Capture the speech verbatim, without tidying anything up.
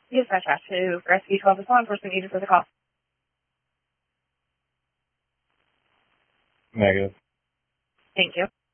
Dispatch back to Rescue twelve is law enforcement agents with a call. Negative. Thank you.